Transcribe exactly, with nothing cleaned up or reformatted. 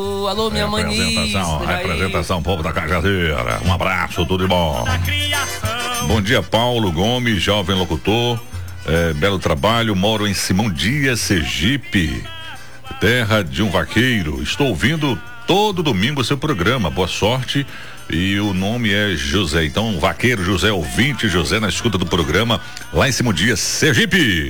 Alô, minha Apresentação, representação, povo da Cajazeira. Um abraço, tudo de bom. Bom dia, Paulo Gomes, jovem locutor. É, belo trabalho, moro em Simão Dias, Sergipe, terra de um vaqueiro. Estou ouvindo todo domingo o seu programa. Boa sorte. E o nome é José. Então, vaqueiro José, ouvinte José, na escuta do programa, lá em Simão Dias, Sergipe.